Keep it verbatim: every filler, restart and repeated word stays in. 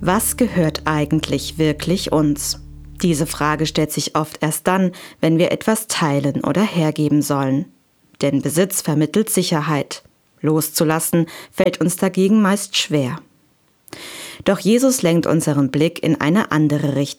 Was gehört eigentlich wirklich uns? Diese Frage stellt sich oft erst dann, wenn wir etwas teilen oder hergeben sollen. Denn Besitz vermittelt Sicherheit. Loszulassen fällt uns dagegen meist schwer. Doch Jesus lenkt unseren Blick in eine andere Richtung.